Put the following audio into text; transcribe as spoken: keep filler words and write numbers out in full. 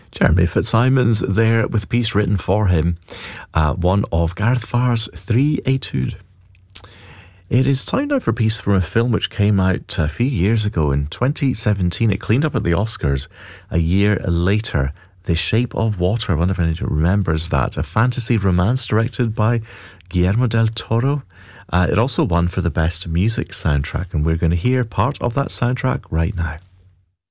Jeremy Fitzsimons there with a piece written for him, uh, one of Gareth Farr's Three Etudes. It is time now for a piece from a film which came out a few years ago in twenty seventeen. It cleaned up at the Oscars a year later. The Shape of Water, I wonder if anyone remembers that. A fantasy romance directed by Guillermo del Toro. Uh, it also won for the Best Music Soundtrack, and we're going to hear part of that soundtrack right now.